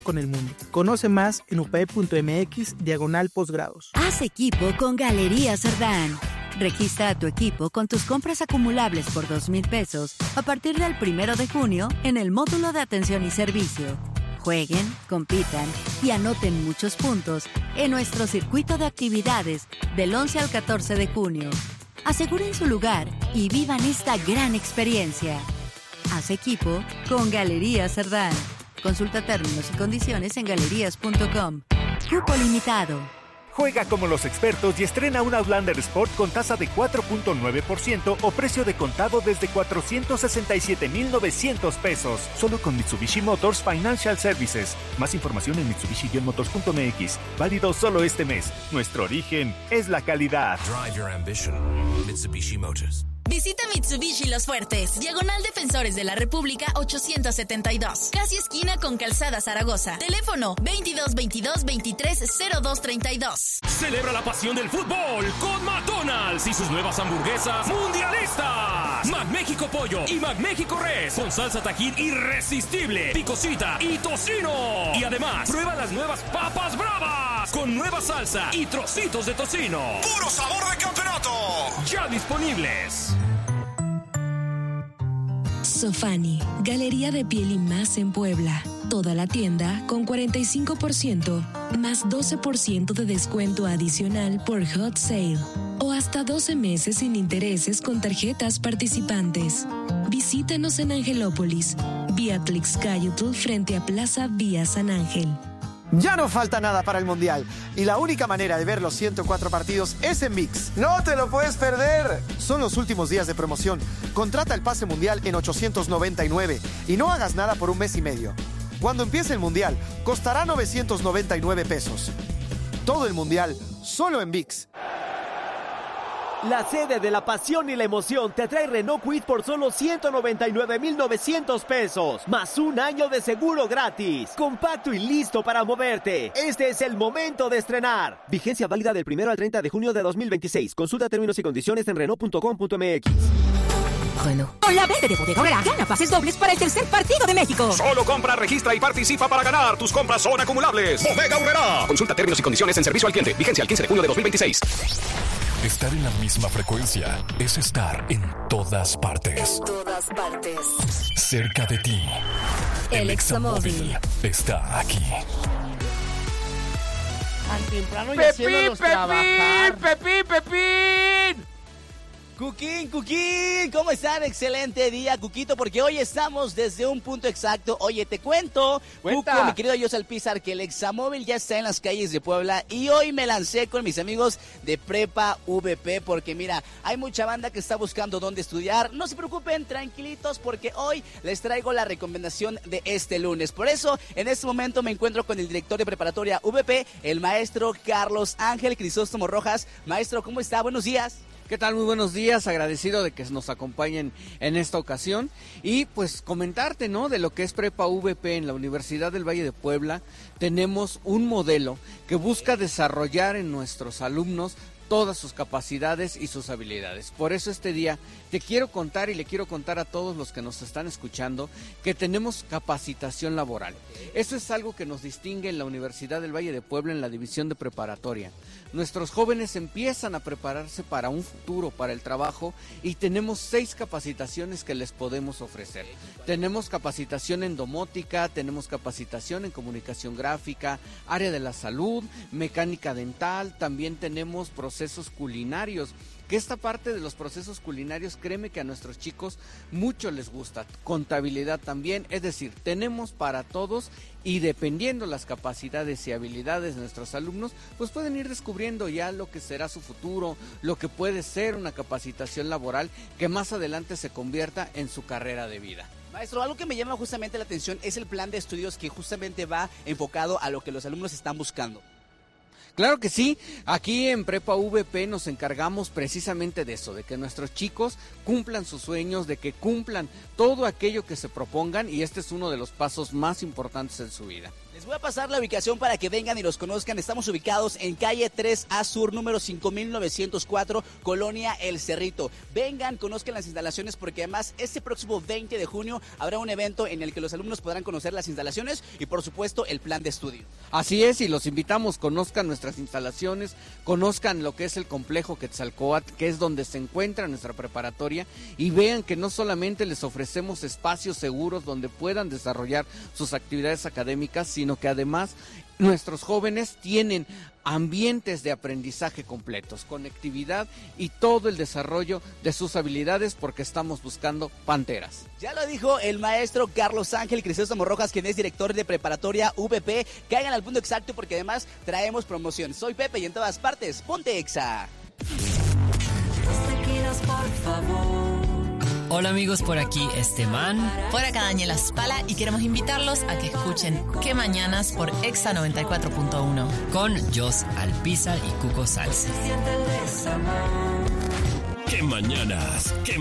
con el mundo. Conoce más en upe.mx/posgrados. Haz equipo con Galerías Cerdán. Registra a tu equipo con tus compras acumulables por 2,000 pesos a partir del 1 de junio en el módulo de atención y servicio. Jueguen, compitan y anoten muchos puntos en nuestro circuito de actividades del 11 al 14 de junio. Aseguren su lugar y vivan esta gran experiencia. Haz equipo con Galerías Cerdán. Consulta términos y condiciones en galerías.com. Cupo limitado. Juega como los expertos y estrena un Outlander Sport con tasa de 4.9% o precio de contado desde 467,900 pesos. Solo con Mitsubishi Motors Financial Services. Más información en mitsubishi-motors.mx. Válido solo este mes. Nuestro origen es la calidad. Drive your ambition. Mitsubishi Motors. Visita Mitsubishi Los Fuertes, Diagonal Defensores de la República 872, casi esquina con Calzada Zaragoza. Teléfono 2222-230232. Celebra la pasión del fútbol con McDonald's y sus nuevas hamburguesas mundialistas. McMéxico Pollo y McMéxico Res con salsa Tajín irresistible, picosita y tocino. Y además, prueba las nuevas papas bravas con nueva salsa y trocitos de tocino. ¡Puro sabor de campeonato! Ya disponibles. Sofani, Galería de Piel y Más en Puebla. Toda la tienda con 45% más 12% de descuento adicional por Hot Sale. O hasta 12 meses sin intereses con tarjetas participantes. Visítanos en Angelópolis, vía Tlixcayotl frente a Plaza Vía San Ángel. Ya no falta nada para el Mundial y la única manera de ver los 104 partidos es en ViX. ¡No te lo puedes perder! Son los últimos días de promoción. Contrata el pase Mundial en 899 y no hagas nada por un mes y medio. Cuando empiece el Mundial, costará 999 pesos. Todo el Mundial, solo en ViX. La sede de la pasión y la emoción te trae Renault Kwid por solo 199,900 pesos, más un año de seguro gratis. Compacto y listo para moverte. Este es el momento de estrenar. Vigencia válida del 1 al 30 de junio de 2026. Consulta términos y condiciones en Renault.com.mx. Renault. Con la venta de Bodega Aurrera, gana pases dobles para el tercer partido de México. Solo compra, registra y participa para ganar. Tus compras son acumulables. Bodega Aurrera. Consulta términos y condiciones en servicio al cliente. Vigencia al 15 de junio de 2026. Estar en la misma frecuencia es estar en todas partes. En todas partes. Cerca de ti. El Examóvil está aquí. Tan temprano y haciéndolos trabajar. ¡Pepín! Cuquín, ¿cómo están? Excelente día, Cuquito, porque hoy estamos desde un punto exacto. Oye, te cuento, Cuco, mi querido Yosel Pizar, que el Examóvil ya está en las calles de Puebla y hoy me lancé con mis amigos de Prepa VP, porque mira, hay mucha banda que está buscando dónde estudiar. No se preocupen, tranquilitos, porque hoy les traigo la recomendación de este lunes. Por eso, en este momento me encuentro con el director de preparatoria VP, el maestro Carlos Ángel Crisóstomo Rojas. Maestro, ¿cómo está? Buenos días. ¿Qué tal? Muy buenos días, agradecido de que nos acompañen en esta ocasión y pues comentarte, ¿no?, de lo que es Prepa VP en la Universidad del Valle de Puebla. Tenemos un modelo que busca desarrollar en nuestros alumnos todas sus capacidades y sus habilidades. Por eso este día te quiero contar y le quiero contar a todos los que nos están escuchando que tenemos capacitación laboral. Eso es algo que nos distingue en la Universidad del Valle de Puebla en la división de preparatoria. Nuestros jóvenes empiezan a prepararse para un futuro, para el trabajo, y tenemos 6 capacitaciones que les podemos ofrecer. Tenemos capacitación en domótica, tenemos capacitación en comunicación gráfica, área de la salud, mecánica dental, también tenemos procesos culinarios, que esta parte de los procesos culinarios, créeme que a nuestros chicos mucho les gusta. Contabilidad también, es decir, tenemos para todos y dependiendo las capacidades y habilidades de nuestros alumnos, pues pueden ir descubriendo ya lo que será su futuro, lo que puede ser una capacitación laboral que más adelante se convierta en su carrera de vida. Maestro, algo que me llama justamente la atención es el plan de estudios que justamente va enfocado a lo que los alumnos están buscando. Claro que sí, aquí en Prepa VP nos encargamos precisamente de eso, de que nuestros chicos cumplan sus sueños, de que cumplan todo aquello que se propongan, y este es uno de los pasos más importantes en su vida. Les voy a pasar la ubicación para que vengan y los conozcan. Estamos ubicados en calle 3A Sur, número 5904, Colonia El Cerrito. Vengan, conozcan las instalaciones porque además este próximo 20 de junio habrá un evento en el que los alumnos podrán conocer las instalaciones y por supuesto el plan de estudio. Así es, y los invitamos, conozcan nuestras instalaciones, conozcan lo que es el complejo Quetzalcóatl, que es donde se encuentra nuestra preparatoria, y vean que no solamente les ofrecemos espacios seguros donde puedan desarrollar sus actividades académicas, sino que además nuestros jóvenes tienen ambientes de aprendizaje completos, conectividad y todo el desarrollo de sus habilidades porque estamos buscando panteras. Ya lo dijo el maestro Carlos Ángel Crisóstomo Rojas, quien es director de preparatoria VP. Caigan al punto exacto porque además traemos promoción. Soy Pepe y en todas partes, ponte Exa. Por favor. Hola amigos, por aquí Esteban. Por acá Daniela Spala y queremos invitarlos a que escuchen Qué Mañanas por Exa 94.1. Con Jos Alpizar y Cuco Salce. ¡Qué mañanas! ¡Qué